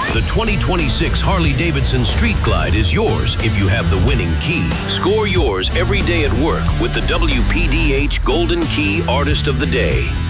The 2026 Harley-Davidson Street Glide is yours if you have the winning key. Score yours every day at work with the WPDH Golden Key Artist of the Day.